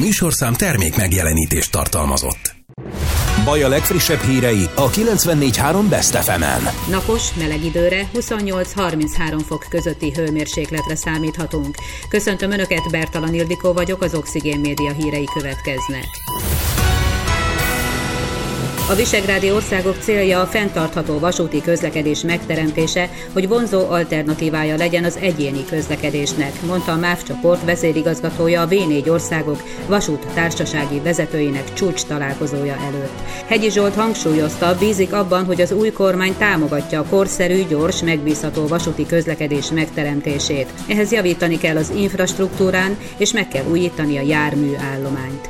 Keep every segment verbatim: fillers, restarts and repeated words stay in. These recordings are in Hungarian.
műsorszám termék megjelenítést tartalmazott. Baj a legfrissebb hírei a kilencvennégy három Best ef emen. Napos, meleg időre, huszonnyolc-harminchárom fok közötti hőmérsékletre számíthatunk. Köszöntöm Önöket, Bertalan Ildikó vagyok, az Oxigén Média hírei következnek. A visegrádi országok célja a fenntartható vasúti közlekedés megteremtése, hogy vonzó alternatívája legyen az egyéni közlekedésnek, mondta a MÁV csoport vezérigazgatója a vé négy országok vasút társasági vezetőinek csúcs találkozója előtt. Hegyi Zsolt hangsúlyozta, bízik abban, hogy az új kormány támogatja a korszerű, gyors, megbízható vasúti közlekedés megteremtését. Ehhez javítani kell az infrastruktúrán, és meg kell újítani a járműállományt.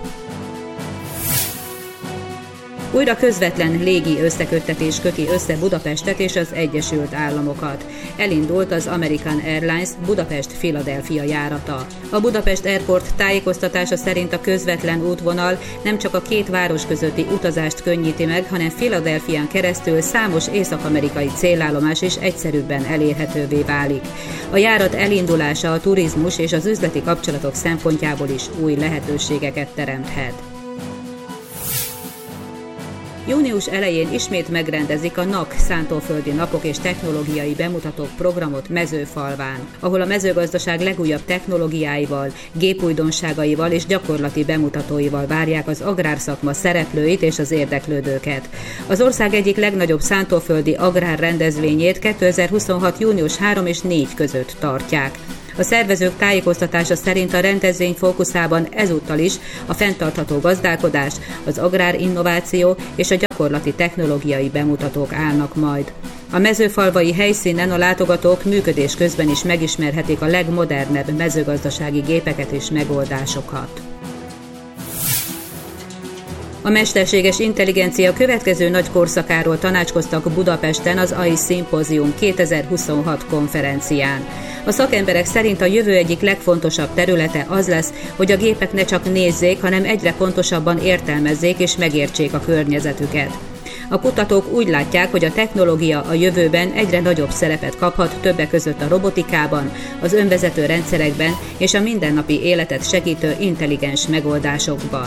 Újra közvetlen légi összeköttetés köti össze Budapestet és az Egyesült Államokat. Elindult az American Airlines Budapest-Philadelphia járata. A Budapest Airport tájékoztatása szerint a közvetlen útvonal nem csak a két város közötti utazást könnyíti meg, hanem Philadelphián keresztül számos észak-amerikai célállomás is egyszerűbben elérhetővé válik. A járat elindulása a turizmus és az üzleti kapcsolatok szempontjából is új lehetőségeket teremthet. Június elején ismét megrendezik a NAK Szántóföldi Napok és Technológiai Bemutatók programot Mezőfalván, ahol a mezőgazdaság legújabb technológiáival, gépújdonságaival és gyakorlati bemutatóival várják az agrárszakma szereplőit és az érdeklődőket. Az ország egyik legnagyobb szántóföldi agrárrendezvényét kétezer-huszonhat. június harmadika és négyedike között tartják. A szervezők tájékoztatása szerint a rendezvény fókuszában ezúttal is a fenntartható gazdálkodás, az agrárinnováció és a gyakorlati technológiai bemutatók állnak majd. A mezőfalvai helyszínen a látogatók működés közben is megismerhetik a legmodernebb mezőgazdasági gépeket és megoldásokat. A mesterséges intelligencia következő nagy korszakáról tanácskoztak Budapesten az á i Symposium kétezer-huszonhat konferencián. A szakemberek szerint a jövő egyik legfontosabb területe az lesz, hogy a gépek ne csak nézzék, hanem egyre pontosabban értelmezzék és megértsék a környezetüket. A kutatók úgy látják, hogy a technológia a jövőben egyre nagyobb szerepet kaphat, többek között a robotikában, az önvezető rendszerekben és a mindennapi életet segítő intelligens megoldásokban.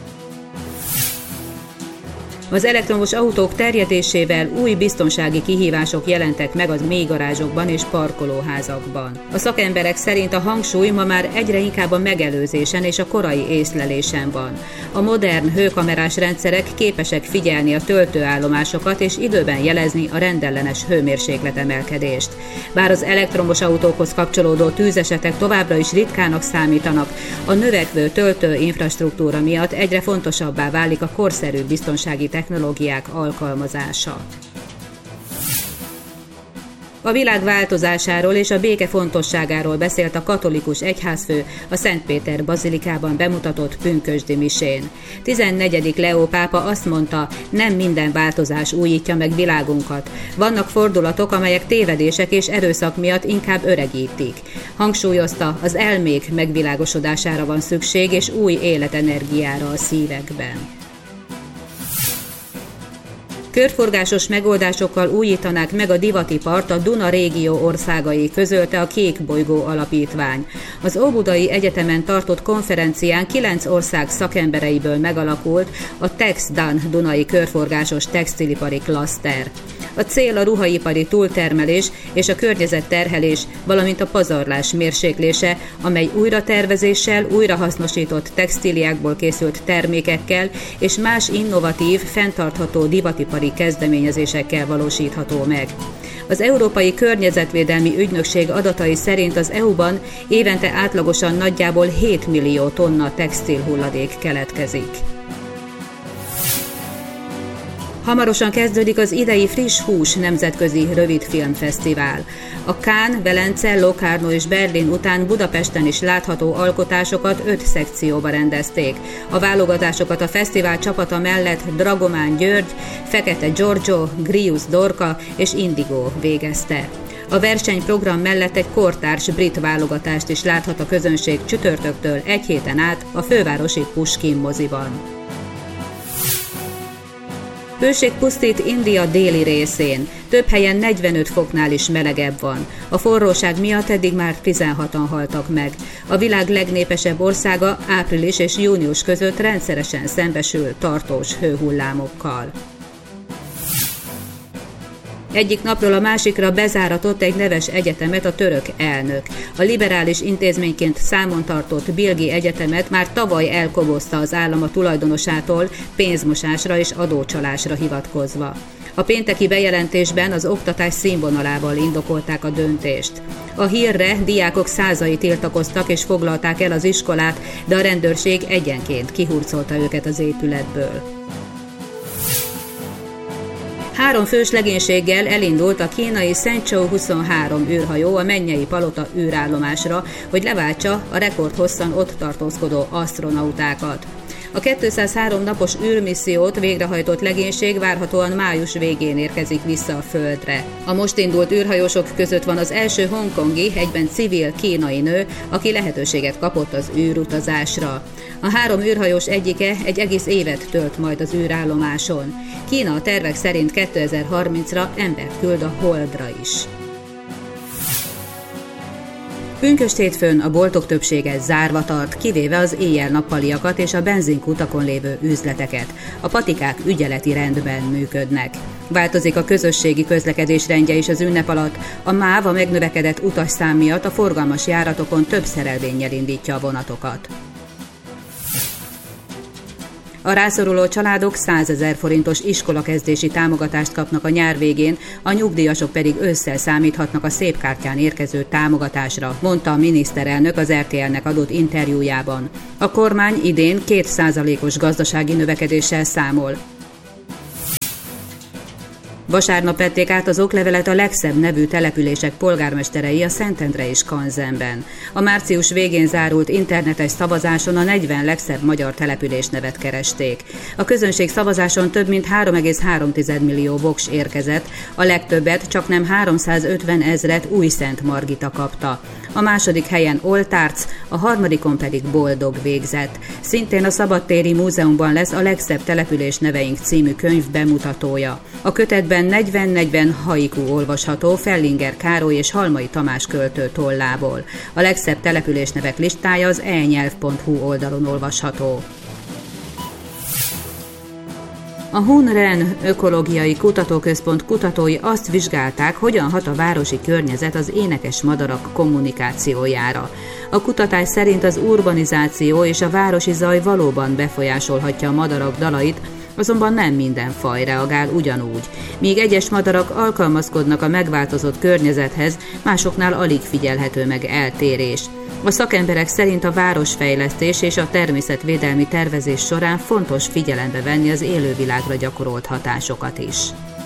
Az elektromos autók terjedésével új biztonsági kihívások jelentek meg az mélygarázsokban és parkolóházakban. A szakemberek szerint a hangsúly ma már egyre inkább a megelőzésen és a korai észlelésen van. A modern hőkamerás rendszerek képesek figyelni a töltőállomásokat és időben jelezni a rendellenes hőmérsékletemelkedést. Bár az elektromos autókhoz kapcsolódó tűzesetek továbbra is ritkának számítanak, a növekvő töltő infrastruktúra miatt egyre fontosabbá válik a korszerű biztonsági technológiák alkalmazása. A világ változásáról és a béke fontosságáról beszélt a katolikus egyházfő a Szent Péter bazilikában bemutatott pünkösdi misén. tizennegyedik Leó pápa azt mondta, nem minden változás újítja meg világunkat. Vannak fordulatok, amelyek tévedések és erőszak miatt inkább öregítik. Hangsúlyozta, az elmék megvilágosodására van szükség és új életenergiára a szívekben. Körforgásos megoldásokkal újítanák meg a divatipart a Duna régió országai, közölte a Kék Bolygó Alapítvány. Az Óbudai Egyetemen tartott konferencián kilenc ország szakembereiből megalakult a TexDan Dunai körforgásos textilipari klaszter. A cél a ruhaipari túltermelés és a környezetterhelés, valamint a pazarlás mérséklése, amely újratervezéssel, újrahasznosított textíliákból készült termékekkel és más innovatív, fenntartható divatipari kezdeményezésekkel valósítható meg. Az Európai Környezetvédelmi Ügynökség adatai szerint az é u-ban évente átlagosan nagyjából hét millió tonna textilhulladék keletkezik. Hamarosan kezdődik az idei Friss Hús nemzetközi rövidfilmfesztivál. A Cannes, Velence, Locarno és Berlin után Budapesten is látható alkotásokat öt szekcióba rendezték. A válogatásokat a fesztivál csapata mellett Dragomán György, Fekete Giorgio, Grius Dorka és Indigo végezte. A versenyprogram mellett egy kortárs brit válogatást is láthat a közönség csütörtöktől egy héten át a fővárosi Pushkin moziban. Hőség pusztít India déli részén. Több helyen negyvenöt foknál is melegebb van. A forróság miatt eddig már tizenhatan haltak meg. A világ legnépesebb országa április és június között rendszeresen szembesül tartós hőhullámokkal. Egyik napról a másikra bezáratott egy neves egyetemet a török elnök. A liberális intézményként számon tartott Bilgi Egyetemet már tavaly elkobozta az állam a tulajdonosától pénzmosásra és adócsalásra hivatkozva. A pénteki bejelentésben az oktatás színvonalával indokolták a döntést. A hírre diákok százai tiltakoztak és foglalták el az iskolát, de a rendőrség egyenként kihurcolta őket az épületből. Három fős legénységgel elindult a kínai Shenzhou huszonhárom űrhajó a Mennyei Palota űrállomásra, hogy leváltsa a rekordhosszan ott tartózkodó asztronautákat. A kétszázhárom napos űrmissziót végrehajtott legénység várhatóan május végén érkezik vissza a Földre. A most indult űrhajósok között van az első hongkongi, egyben civil kínai nő, aki lehetőséget kapott az űrutazásra. A három űrhajós egyike egy egész évet tölt majd az űrállomáson. Kína a tervek szerint kétezer-harmincra embert küld a Holdra is. Pünkösd hétfőn a boltok többsége zárva tart, kivéve az éjjel-nappaliakat és a benzinkutakon lévő üzleteket. A patikák ügyeleti rendben működnek. Változik a közösségi közlekedés rendje is az ünnep alatt. A MÁV a megnövekedett utasszám miatt a forgalmas járatokon több szerelvénnyel indítja a vonatokat. A rászoruló családok százezer forintos iskolakezdési támogatást kapnak a nyár végén, a nyugdíjasok pedig ősszel számíthatnak a szépkártyán érkező támogatásra, mondta a miniszterelnök az er té el-nek adott interjújában. A kormány idén két százalékos gazdasági növekedéssel számol. Vasárnap vették át az oklevelet a legszebb nevű települések polgármesterei a Szentendre és Kanzenben. A március végén zárult internetes szavazáson a negyven legszebb magyar település nevet keresték. A közönség szavazáson több mint három egész három millió voks érkezett, a legtöbbet, csaknem háromszázötven ezret Újszent Margita kapta. A második helyen Oltárc, a harmadikon pedig Boldog végzett. Szintén a Szabadtéri Múzeumban lesz a legszebb település neveink című könyv bemutatója. A kötetben negyven-negyven haiku olvasható Fellinger Károly és Halmai Tamás költő tollából. A legszebb településnevek listája az e nyelv pont hu oldalon olvasható. A Hunren Ökológiai Kutatóközpont kutatói azt vizsgálták, hogyan hat a városi környezet az énekes madarak kommunikációjára. A kutatás szerint az urbanizáció és a városi zaj valóban befolyásolhatja a madarak dalait, azonban nem minden faj reagál ugyanúgy. Míg egyes madarak alkalmazkodnak a megváltozott környezethez, másoknál alig figyelhető meg eltérés. A szakemberek szerint a városfejlesztés és a természetvédelmi tervezés során fontos figyelembe venni az élővilágra gyakorolt hatásokat is.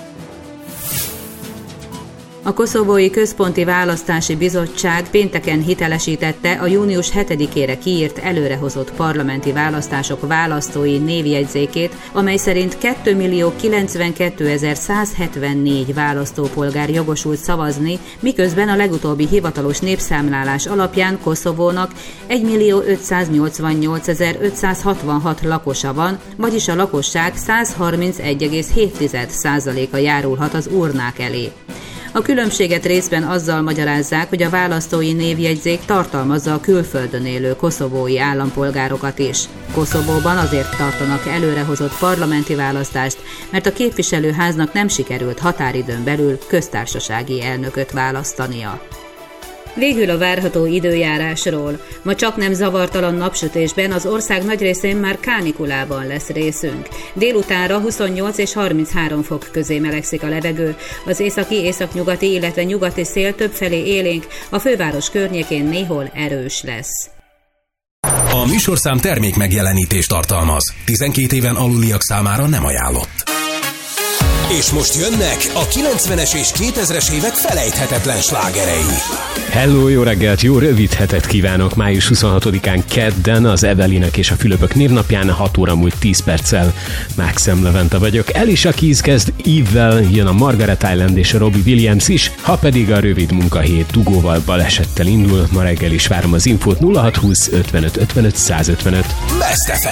A Koszovói Központi Választási Bizottság pénteken hitelesítette a június hetedikére kiírt előrehozott parlamenti választások választói névjegyzékét, amely szerint kétmillió kilencvenkétezer-százhetvennégy választópolgár jogosult szavazni, miközben a legutóbbi hivatalos népszámlálás alapján Koszovónak egymillió ötszáznyolcvannyolcezer-ötszázhatvanhat lakosa van, vagyis a lakosság százharmincegy egész hét százaléka járulhat az urnák elé. A különbséget részben azzal magyarázzák, hogy a választói névjegyzék tartalmazza a külföldön élő koszovói állampolgárokat is. Koszovóban azért tartanak előrehozott parlamenti választást, mert a képviselőháznak nem sikerült határidőn belül köztársasági elnököt választania. Végül a várható időjárásról. Ma csaknem zavartalan napsütésben az ország nagy részén már kánikulában lesz részünk. Délutánra huszonnyolc és harminchárom fok közé melegszik a levegő. Az északi, északnyugati, illetve nyugati szél többfelé élénk, a főváros környékén néhol erős lesz. A műsorszám termék megjelenítést tartalmaz. tizenkét éven aluliak számára nem ajánlott. És most jönnek a kilencvenes és kétezres évek felejthetetlen slágerei. Hello, jó reggelt, jó rövid hetet kívánok! május huszonhatodikán kedden az Evelinek és a Fülöpök névnapján hat óra múlt tíz perccel. Maxem Levente vagyok. Alicia Keys kezd Eve-vel, jön a Margaret Island és a Robbie Williams is, ha pedig a rövid munkahét dugóval, balesettel indul. Ma reggel is várom az infót nulla hat húsz ötvenöt ötvenöt százötvenöt. Best ef em.